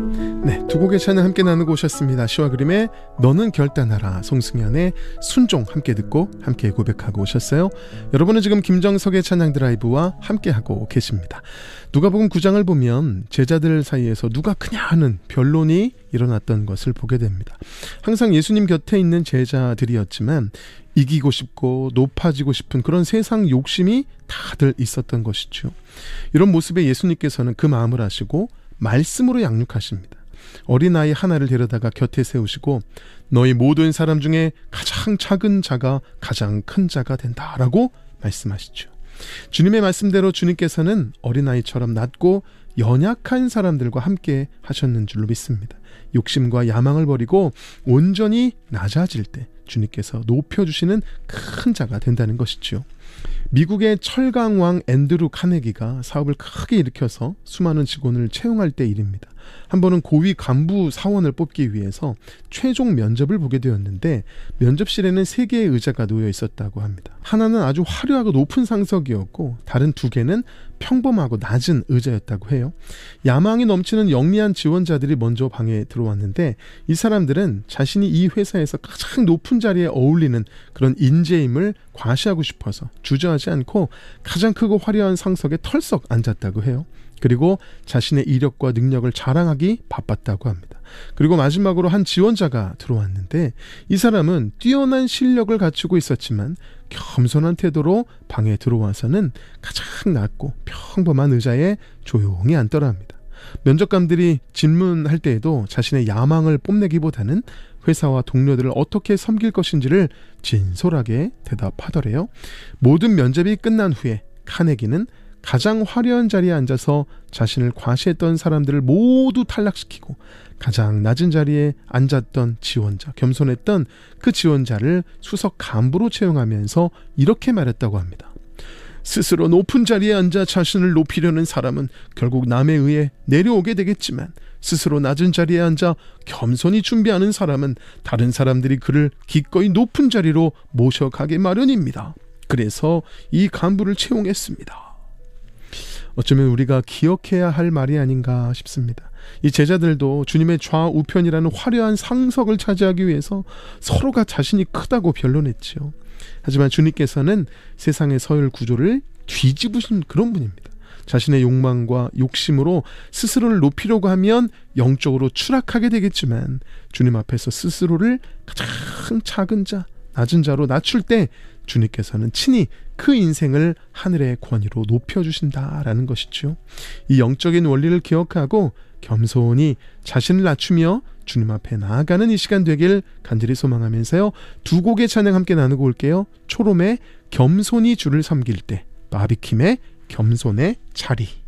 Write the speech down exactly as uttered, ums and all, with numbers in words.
네, 두 곡의 찬양 함께 나누고 오셨습니다. 시와 그림의 너는 결단하라, 송승연의 순종 함께 듣고 함께 고백하고 오셨어요. 여러분은 지금 김정석의 찬양 드라이브와 함께하고 계십니다. 누가복음 구 장을 보면 제자들 사이에서 누가 크냐 하는 변론이 일어났던 것을 보게 됩니다. 항상 예수님 곁에 있는 제자들이었지만 이기고 싶고 높아지고 싶은 그런 세상 욕심이 다들 있었던 것이죠. 이런 모습에 예수님께서는 그 마음을 아시고 말씀으로 양육하십니다. 어린아이 하나를 데려다가 곁에 세우시고 너희 모든 사람 중에 가장 작은 자가 가장 큰 자가 된다라고 말씀하시죠. 주님의 말씀대로 주님께서는 어린아이처럼 낮고 연약한 사람들과 함께 하셨는 줄로 믿습니다. 욕심과 야망을 버리고 온전히 낮아질 때 주님께서 높여주시는 큰 자가 된다는 것이죠. 미국의 철강왕 앤드루 카네기가 사업을 크게 일으켜서 수많은 직원을 채용할 때 일입니다. 한 번은 고위 간부 사원을 뽑기 위해서 최종 면접을 보게 되었는데 면접실에는 세 개의 의자가 놓여 있었다고 합니다. 하나는 아주 화려하고 높은 상석이었고 다른 두 개는 평범하고 낮은 의자였다고 해요. 야망이 넘치는 영리한 지원자들이 먼저 방에 들어왔는데 이 사람들은 자신이 이 회사에서 가장 높은 자리에 어울리는 그런 인재임을 과시하고 싶어서 주저하지 않고 가장 크고 화려한 상석에 털썩 앉았다고 해요. 그리고 자신의 이력과 능력을 자랑하기 바빴다고 합니다. 그리고 마지막으로 한 지원자가 들어왔는데 이 사람은 뛰어난 실력을 갖추고 있었지만 겸손한 태도로 방에 들어와서는 가장 낮고 평범한 의자에 조용히 앉더라 합니다. 면접관들이 질문할 때에도 자신의 야망을 뽐내기보다는 회사와 동료들을 어떻게 섬길 것인지를 진솔하게 대답하더래요. 모든 면접이 끝난 후에 카네기는 가장 화려한 자리에 앉아서 자신을 과시했던 사람들을 모두 탈락시키고 가장 낮은 자리에 앉았던 지원자, 겸손했던 그 지원자를 수석 간부로 채용하면서 이렇게 말했다고 합니다. 스스로 높은 자리에 앉아 자신을 높이려는 사람은 결국 남에 의해 내려오게 되겠지만 스스로 낮은 자리에 앉아 겸손히 준비하는 사람은 다른 사람들이 그를 기꺼이 높은 자리로 모셔가게 마련입니다. 그래서 이 간부를 채용했습니다. 어쩌면 우리가 기억해야 할 말이 아닌가 싶습니다. 이 제자들도 주님의 좌우편이라는 화려한 상석을 차지하기 위해서 서로가 자신이 크다고 변론했지요. 하지만 주님께서는 세상의 서열 구조를 뒤집으신 그런 분입니다. 자신의 욕망과 욕심으로 스스로를 높이려고 하면 영적으로 추락하게 되겠지만 주님 앞에서 스스로를 가장 작은 자, 낮은 자로 낮출 때 주님께서는 친히 그 인생을 하늘의 권위로 높여주신다라는 것이죠. 이 영적인 원리를 기억하고 겸손히 자신을 낮추며 주님 앞에 나아가는 이 시간 되길 간절히 소망하면서요. 두 곡의 찬양 함께 나누고 올게요. 초롬의 겸손히 주를 섬길 때, 바비킴의 겸손의 자리.